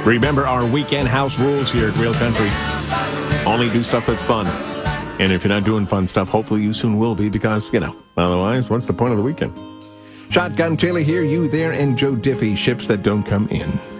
Remember our weekend house rules here at Real Country. Only do stuff that's fun. And if you're not doing fun stuff, hopefully you soon will be because, otherwise, what's the point of the weekend? Shotgun Taylor here, you there, and Joe Diffie, ships that don't come in.